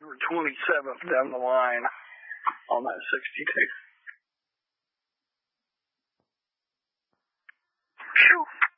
were 27th down the line on that 62. Phew.